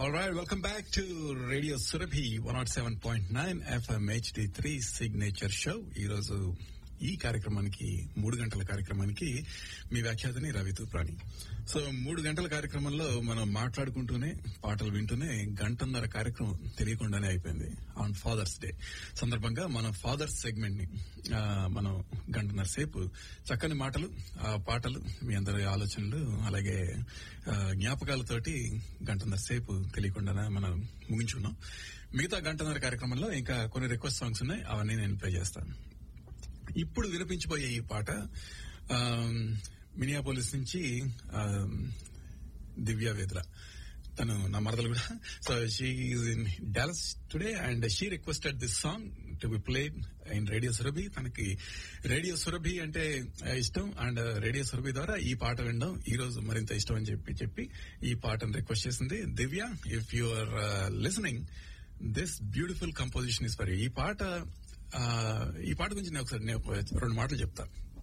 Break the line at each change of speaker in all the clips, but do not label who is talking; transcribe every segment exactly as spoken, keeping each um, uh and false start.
All right, welcome back to Radio Surabhi one oh seven point nine F M H D three Signature Show. ఈ రోజు ఈ కార్యక్రమానికి మూడు గంటల కార్యక్రమానికి మీ వ్యాఖ్యాతని రవితు ప్రాణి. సో మూడు గంటల కార్యక్రమంలో మనం మాట్లాడుకుంటూనే పాటలు వింటూనే గంటన్నర కార్యక్రమం తెలియకుండానే అయిపోయింది. ఆన్ ఫాదర్స్ డే సందర్భంగా మన ఫాదర్స్ సెగ్మెంట్ ని మనం గంటన్నర సేపు చక్కని మాటలు, ఆ పాటలు, మీ అందరి ఆలోచనలు, అలాగే జ్ఞాపకాలతోటి గంటన్నర సేపు తెలియకుండానే మనం ముగించుకున్నాం. మిగతా గంటన్నర కార్యక్రమంలో ఇంకా కొన్ని రిక్వెస్ట్ సాంగ్స్ ఉన్నాయి, అవన్నీ నేను ప్లే చేస్తాను. ఇప్పుడు వినిపించబోయే ఈ పాట మినియాపోలిస్ నుంచి దివ్య వేద్ర, తను నా మరదలు కూడా. So she is in Dallas today and she requested this song to be played in radio Surabhi. తనకి రేడియో సురభి అంటే ఇష్టం అండ్ రేడియో సురభి ద్వారా ఈ పాట వినడం ఈ రోజు మరింత ఇష్టం అని చెప్పి చెప్పి ఈ పాటను రిక్వెస్ట్ చేసింది. దివ్య, if you are listening, this beautiful composition is for you. ఈ పాట ఈ పాట గురించి నేను ఒకసారి నేను రెండు మాటలు చెప్తా.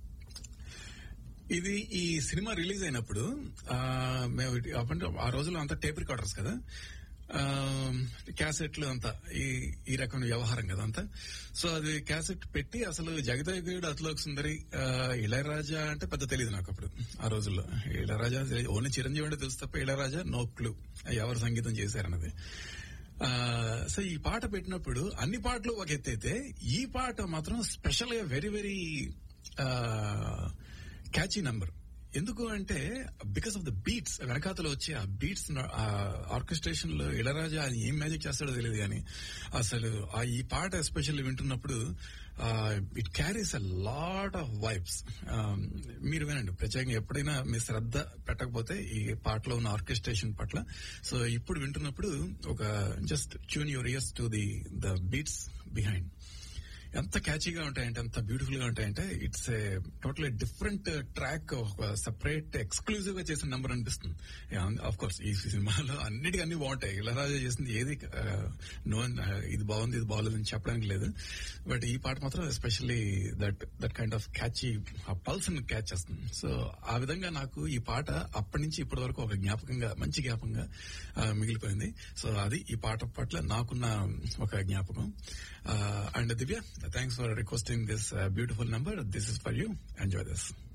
ఇది ఈ సినిమా రిలీజ్ అయినప్పుడు మేము ఆ రోజుల్లో అంతా టేప్ రికార్డర్స్ కదా, క్యాసెట్లు అంతా ఈ ఈ రకమైన వ్యవహారం కదా అంతా. సో అది క్యాసెట్ పెట్టి అసలు జగదేగుడు, అతిలోక సుందరి, ఇళయరాజా అంటే పెద్ద తెలియదు నాకు అప్పుడు ఆ రోజుల్లో. ఇళయరాజా ఓన్లీ చిరంజీవి అంటే తెలుసు తప్ప ఇళయరాజా నోక్లు ఎవరు సంగీతం చేశారన్నది. సో ఈ పాట పెట్టినప్పుడు అన్ని పాటలు ఒక ఎత్తైతే ఈ పాట మాత్రం స్పెషల్ గా వెరీ వెరీ క్యాచీ నంబర్. ఎందుకు అంటే బికాస్ ఆఫ్ ద బీట్స్, వెనకాతలో వచ్చే ఆ బీట్స్, ఆర్కెస్ట్రేషన్ లో ఇళయరాజా ఆయన ఏం మ్యాజిక్ చేస్తాడో తెలియదు కానీ అసలు ఆ ఈ పాట ఎస్పెషల్లీ వింటున్నప్పుడు it carries a lot of vibes. మీరు వినండి, ప్రత్యేకంగా ఎప్పుడైనా మీ శ్రద్ధ పెట్టకపోతే ఈ పాటలో ఉన్న ఆర్కెస్ట్రేషన్ పట్ల. సో ఇప్పుడు వింటున్నప్పుడు ఒక just tune your years to the the beats behind. ఎంత క్యాచీగా ఉంటాయంటే, ఎంత బ్యూటిఫుల్ గా ఉంటాయంటే, it's a totally different track, ఒక సెపరేట్ ఎక్స్క్లూజివ్ గా చేసిన నంబర్ అనిపిస్తుంది. ఆఫ్ కోర్స్ ఈ సినిమాలో అన్నిటికీ అన్ని బాగుంటాయి. ఇళయరాజా చేసింది ఏది నో ఇది బాగుంది ఇది బాగోలేదు అని చెప్పడానికి లేదు. బట్ ఈ పాట మాత్రం especially that that kind of catchy, ఆ పల్స్ ని క్యాచ్ చేస్తుంది. సో ఆ విధంగా నాకు ఈ పాట అప్పటి నుంచి ఇప్పటి వరకు ఒక జ్ఞాపకంగా, మంచి జ్ఞాపకంగా మిగిలిపోయింది. సో అది ఈ పాట పట్ల నాకున్న ఒక జ్ఞాపకం. And Divya, thanks for requesting this uh, beautiful number. This is for you. Enjoy this.